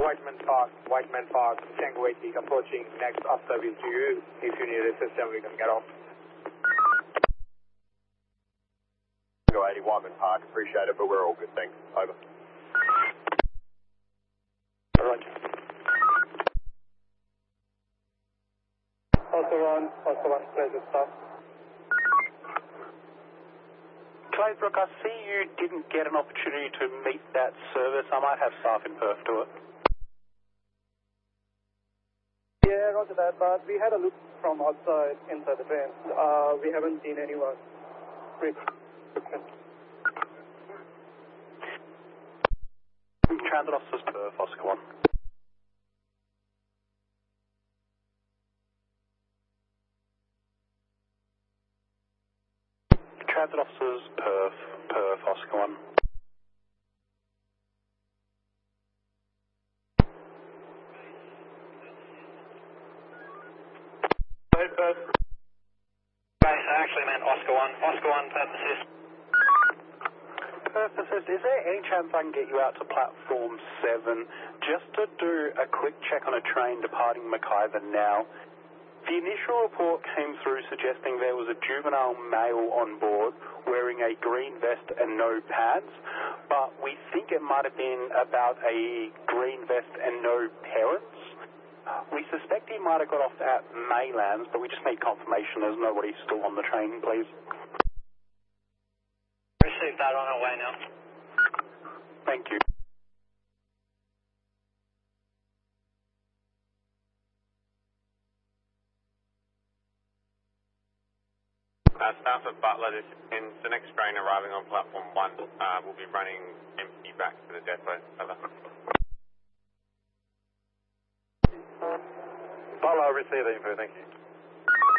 Whiteman Park, Tango 80 approaching next off service to you. If you need assistance, we can get off. Tango 80 Whiteman Park, appreciate it, but we're all good, thanks. Over. Roger. Also one, pleasure stop. Claysbrook, I see you didn't get an opportunity to meet that service. I might have staff in Perth do it. Yeah, roger that, but we had a look from outside inside the train. We haven't seen anyone. Transit officers Perth, Oscar 1. Transit officers Perth, Oscar 1. Perth. Actually meant Oscar 1. Oscar 1, Perth assist. Perth assist, is there any chance I can get you out to platform 7 just to do a quick check on a train departing Mackay now? The initial report came through suggesting there was a juvenile male on board wearing a green vest and no pads, but we think it might have been about a green vest and no parents. We suspect he might have got off at Maylands, but we just need confirmation there's nobody still on the train, please. Received that, on our way now. Thank you. Staff at Butler, this is the next train arriving on platform 1 will be running empty back to the depot. Over. Butler, receive the info, thank you.